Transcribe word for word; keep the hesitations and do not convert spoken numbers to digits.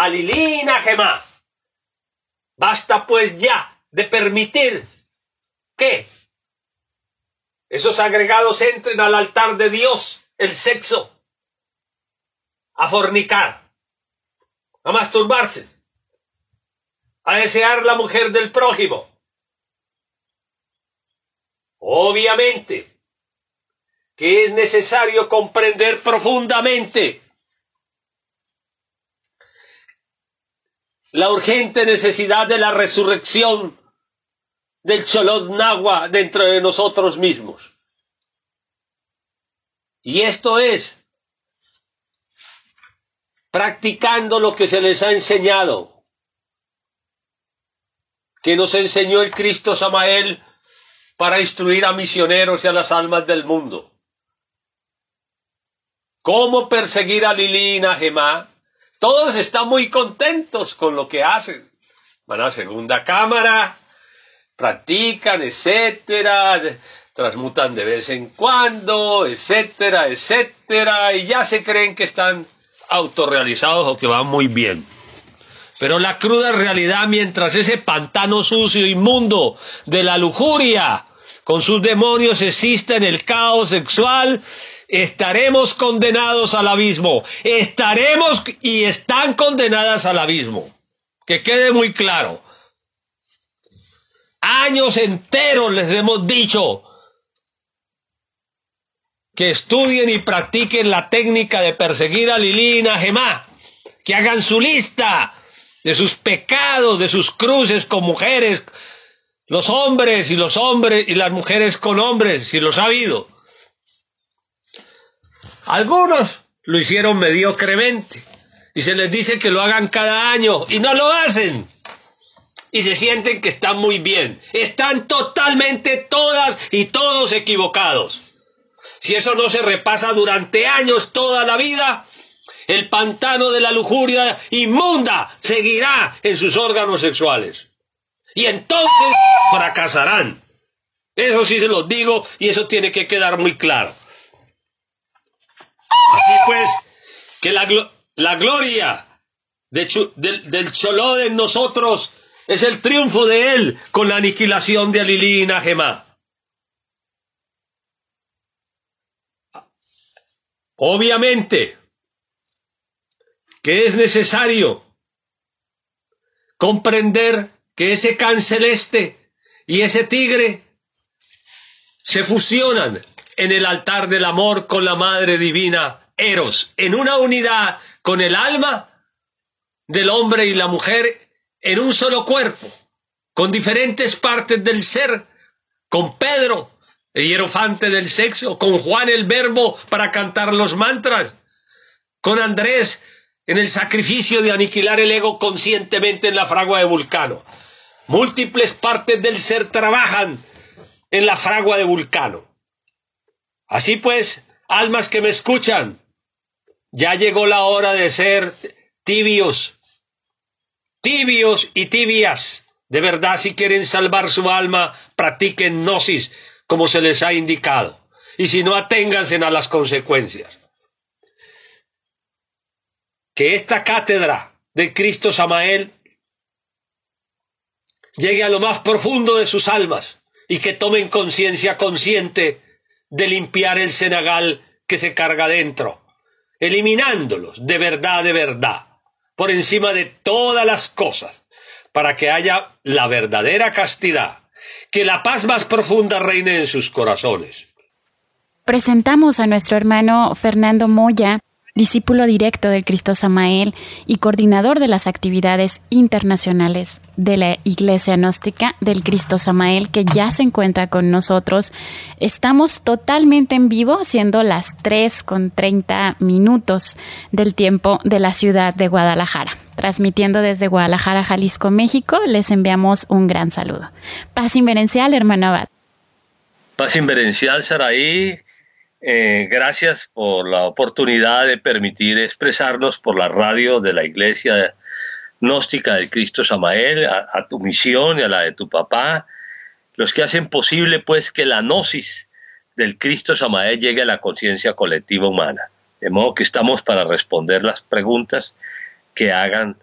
a Lili y Najemá. Basta pues ya de permitir que esos agregados entren al altar de Dios, el sexo, a fornicar, a masturbarse, a desear la mujer del prójimo. Obviamente que es necesario comprender profundamente la urgente necesidad de la resurrección del Xolotl Nahua dentro de nosotros mismos. Y esto es practicando lo que se les ha enseñado, que nos enseñó el Cristo Samael para instruir a misioneros y a las almas del mundo. ¿Cómo perseguir a Lili y Najemá? Todos están muy contentos con lo que hacen. Van a segunda cámara, practican, etcétera, transmutan de vez en cuando, etcétera, etcétera, y ya se creen que están autorrealizados o que van muy bien. Pero la cruda realidad, mientras ese pantano sucio, inmundo de la lujuria, con sus demonios, exista en el caos sexual, estaremos condenados al abismo. Estaremos y están condenadas al abismo. Que quede muy claro. Años enteros les hemos dicho que estudien y practiquen la técnica de perseguir a Lili y Najemá, que hagan su lista de sus pecados, de sus cruces con mujeres, los hombres y los hombres y las mujeres con hombres, si los ha habido. Algunos lo hicieron mediocremente y se les dice que lo hagan cada año y no lo hacen. Y se sienten que están muy bien. Están totalmente todas y todos equivocados. Si eso no se repasa durante años, toda la vida, el pantano de la lujuria inmunda seguirá en sus órganos sexuales. Y entonces fracasarán. Eso sí se los digo y eso tiene que quedar muy claro. Así pues, que la, la gloria de, del, del Xolotl en nosotros es el triunfo de él con la aniquilación de Lili y Najemá. Obviamente que es necesario comprender que ese can celeste y ese tigre se fusionan en el altar del amor con la Madre Divina Eros, en una unidad con el alma del hombre y la mujer en un solo cuerpo, con diferentes partes del ser, con Pedro, el hierofante del sexo, con Juan el verbo para cantar los mantras, con Andrés en el sacrificio de aniquilar el ego conscientemente en la fragua de Vulcano. Múltiples partes del ser trabajan en la fragua de Vulcano. Así pues, almas que me escuchan, ya llegó la hora de ser tibios, tibios y tibias. De verdad, si quieren salvar su alma, practiquen gnosis, como se les ha indicado. Y si no, aténganse a las consecuencias. Que esta cátedra de Cristo Samael llegue a lo más profundo de sus almas y que tomen conciencia consciente de limpiar el cenagal que se carga dentro, eliminándolos de verdad, de verdad, por encima de todas las cosas, para que haya la verdadera castidad, que la paz más profunda reine en sus corazones. Presentamos a nuestro hermano Fernando Moya, discípulo directo del Cristo Samael y coordinador de las actividades internacionales de la Iglesia Gnóstica del Cristo Samael, que ya se encuentra con nosotros. Estamos totalmente en vivo, siendo las tres con treinta minutos del tiempo de la ciudad de Guadalajara. Transmitiendo desde Guadalajara, Jalisco, México, les enviamos un gran saludo. Paz inverencial, hermano Abad. Paz inverencial, Saraí. Eh, gracias por la oportunidad de permitir expresarnos por la radio de la Iglesia Gnóstica del Cristo Samael, a, a tu misión y a la de tu papá, los que hacen posible pues que la gnosis del Cristo Samael llegue a la conciencia colectiva humana. De modo que estamos para responder las preguntas que hagan